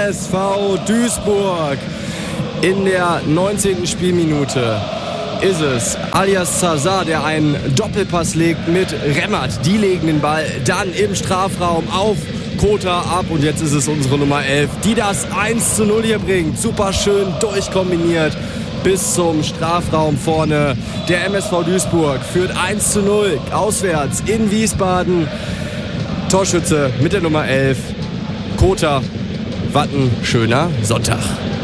MSV Duisburg. In der 19. Spielminute ist es Alias Zazar, der einen Doppelpass legt mit Remmert. Die legen den Ball dann im Strafraum auf Kota ab. Und jetzt ist es unsere Nummer 11, die das 1:0 hier bringt. Super schön durchkombiniert bis zum Strafraum vorne. Der MSV Duisburg führt 1:0 auswärts in Wiesbaden. Torschütze mit der Nummer 11, Kota. Was ein schöner Sonntag.